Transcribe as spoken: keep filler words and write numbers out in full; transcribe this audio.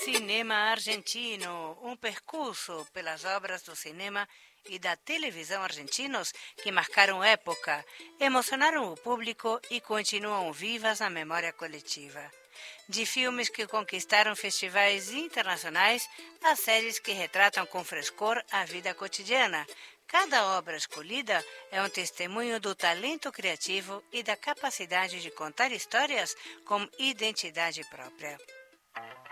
Cinema argentino, um percurso pelas obras do cinema e da televisão argentinos que marcaram época, emocionaram o público e continuam vivas na memória coletiva. De filmes que conquistaram festivais internacionais a séries que retratam com frescor a vida cotidiana, cada obra escolhida é um testemunho do talento criativo e da capacidade de contar histórias com identidade própria.